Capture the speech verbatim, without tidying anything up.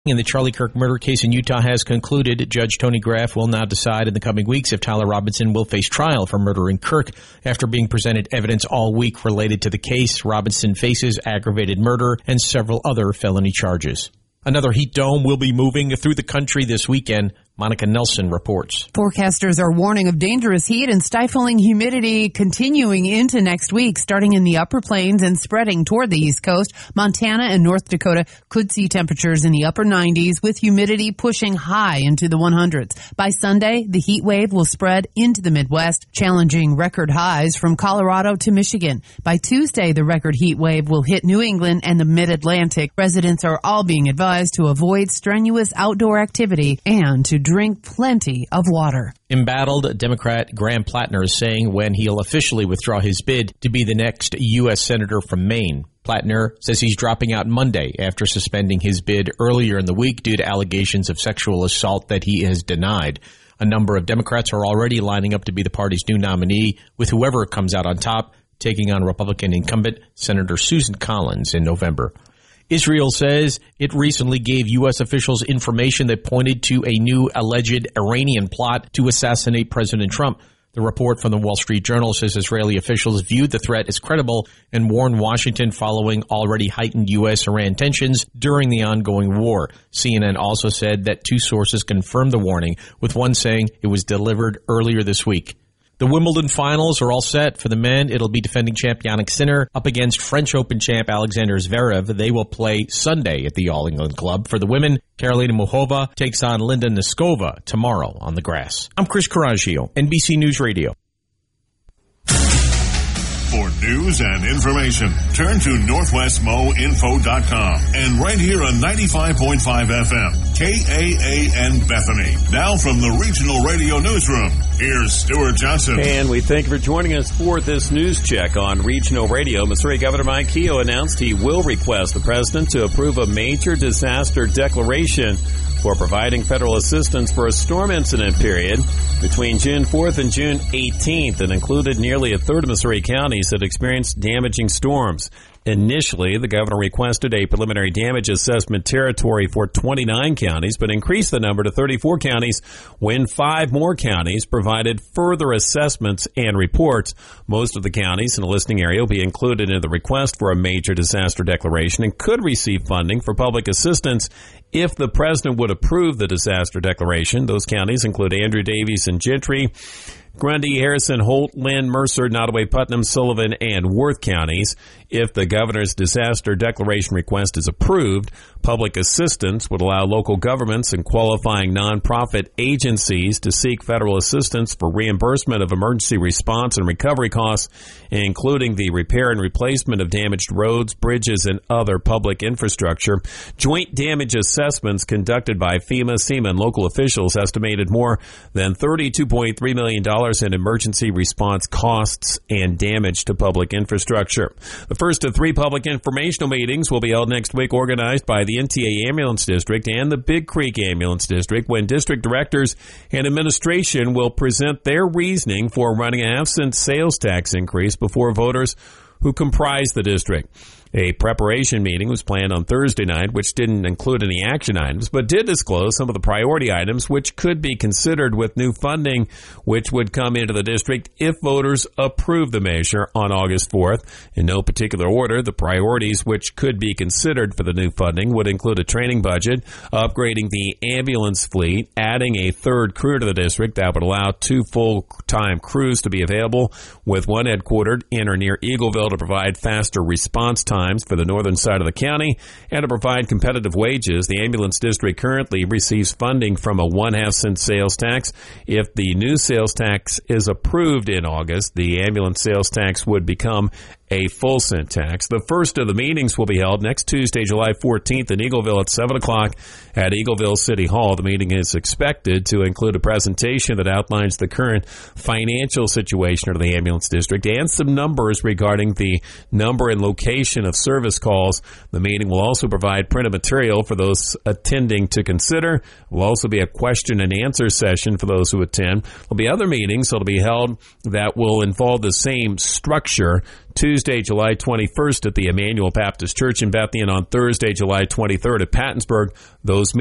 In the Charlie Kirk murder case in Utah has concluded. Judge Tony Graff will now decide in the coming weeks if Tyler Robinson will face trial for murdering Kirk. After being presented evidence all week related to the case, Robinson faces aggravated murder and several other felony charges. Another heat dome will be moving through the country this weekend. Monica Nelson reports. Forecasters are warning of dangerous heat and stifling humidity continuing into next week, starting in the upper plains and spreading toward the East Coast. Montana and North Dakota could see temperatures in the upper nineties with humidity pushing high into the hundreds. By Sunday, the heat wave will spread into the Midwest, challenging record highs from Colorado to Michigan. By Tuesday, the record heat wave will hit New England and the Mid-Atlantic. Residents are all being advised to avoid strenuous outdoor activity and to drink plenty of water. Embattled Democrat Graham Plattner is saying when he'll officially withdraw his bid to be the next U S Senator from Maine. Plattner says he's dropping out Monday after suspending his bid earlier in the week due to allegations of sexual assault that he has denied. A number of Democrats are already lining up to be the party's new nominee, with whoever comes out on top taking on Republican incumbent Senator Susan Collins in November. Israel says it recently gave U S officials information that pointed to a new alleged Iranian plot to assassinate President Trump. The report from the Wall Street Journal says Israeli officials viewed the threat as credible and warned Washington following already heightened U S-Iran tensions during the ongoing war. C N N also said that two sources confirmed the warning, with one saying it was delivered earlier this week. The Wimbledon finals are all set. For the men, it'll be defending champ Jannik Sinner up against French Open champ Alexander Zverev. They will play Sunday at the All England Club. For the women, Karolina Muchova takes on Linda Neskova tomorrow on the grass. I'm Chris Coraggio, N B C News Radio. For news and information, turn to northwest mo info dot com and right here on ninety-five point five F M, K A A N Bethany. Now from the Regional Radio Newsroom, here's Stuart Johnson. And we thank you for joining us for this news check on Regional Radio. Missouri Governor Mike Keogh announced he will request the president to approve a major disaster declaration for providing federal assistance for a storm incident period between June fourth and June eighteenth, and included nearly a third of Missouri counties that experienced damaging storms. Initially, the governor requested a preliminary damage assessment territory for twenty-nine counties, but increased the number to thirty-four counties when five more counties provided further assessments and reports. Most of the counties in the listing area will be included in the request for a major disaster declaration and could receive funding for public assistance if the president would approve the disaster declaration. Those counties include Andrew Davies and Gentry, Grundy, Harrison, Holt, Lynn, Mercer, Nottoway, Putnam, Sullivan, and Worth counties. If the governor's disaster declaration request is approved, public assistance would allow local governments and qualifying nonprofit agencies to seek federal assistance for reimbursement of emergency response and recovery costs, including the repair and replacement of damaged roads, bridges, and other public infrastructure. Joint damage assessments conducted by FEMA, SEMA, and local officials estimated more than thirty-two point three million dollars in emergency response costs and damage to public infrastructure. The first of three public informational meetings will be held next week, organized by the N T A Ambulance District and the Big Creek Ambulance District, when district directors and administration will present their reasoning for running a half-cent sales tax increase before voters who comprise the district. A preparation meeting was planned on Thursday night, which didn't include any action items, but did disclose some of the priority items which could be considered with new funding, which would come into the district if voters approve the measure on August fourth. In no particular order, the priorities which could be considered for the new funding would include a training budget, upgrading the ambulance fleet, adding a third crew to the district that would allow two full-time crews to be available, with one headquartered in or near Eagleville to provide faster response time for the northern side of the county, and to provide competitive wages. The ambulance district currently receives funding from a one-half cent sales tax. If the new sales tax is approved in August, the ambulance sales tax would become a full cent tax. The first of the meetings will be held next Tuesday, July fourteenth in Eagleville at seven o'clock at Eagleville City Hall. The meeting is expected to include a presentation that outlines the current financial situation of the ambulance district and some numbers regarding the number and location of service calls. The meeting will also provide printed material for those attending to consider. There will also be a question and answer session for those who attend. There will be other meetings that will be held that will involve the same structure Tuesday, July twenty-first at the Emmanuel Baptist Church in Bethany, and on Thursday, July twenty-third at Pattonsburg. Those